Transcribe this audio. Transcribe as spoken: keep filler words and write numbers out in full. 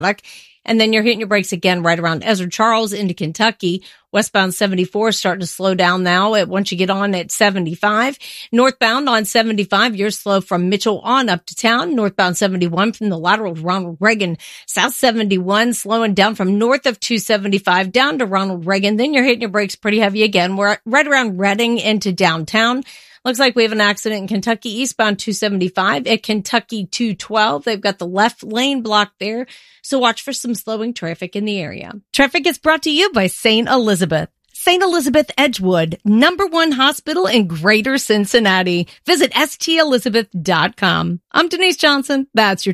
And then you're hitting your brakes again right around Ezra Charles into Kentucky. Westbound seventy-four is starting to slow down now at once you get on at seventy-five. Northbound on seventy-five, you're slow from Mitchell on up to town. Northbound seventy-one from the lateral to Ronald Reagan. South seventy-one slowing down from north of two seventy-five down to Ronald Reagan. Then you're hitting your brakes pretty heavy again. We're right around Reading into downtown. Looks like we have an accident in Kentucky eastbound two seventy-five at Kentucky two twelve. They've got the left lane blocked there, so watch for some slowing traffic in the area. Traffic is brought to you by Saint Elizabeth. Saint Elizabeth Edgewood, number one hospital in Greater Cincinnati. Visit S T Elizabeth dot com. I'm Denise Johnson. That's your